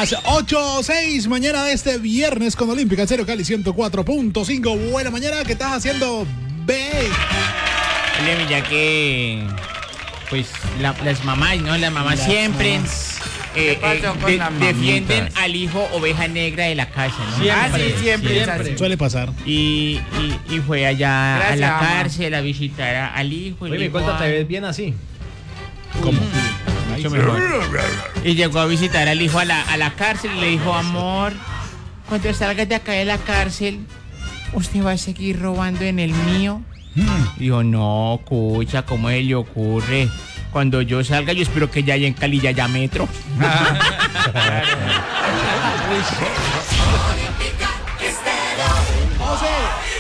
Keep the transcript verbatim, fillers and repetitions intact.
Las ocho o seis mañana de este viernes con Olímpica Cero Cali ciento cuatro punto cinco. Buena mañana, ¿qué estás haciendo, B? Oye, ya que pues la, las mamás, ¿no? Las mamás las siempre mamás. Eh, eh, de, defienden al hijo oveja negra de la casa, ¿no? Siempre, ah, sí, siempre, siempre. Suele pasar. Y, y, y fue allá Gracias, a la cárcel mamá. a visitar a, al hijo. Oye, me cuenta, te ves bien así. ¿Cómo? Mm, mucho mejor. Y llegó a visitar al hijo a la, a la cárcel y le dijo, amor, cuando salgas de acá de la cárcel, ¿usted va a seguir robando en el mío? Mm. Dijo, no, cucha, ¿cómo se le ocurre? Cuando yo salga, yo espero que ya haya en Cali ya haya metro. José.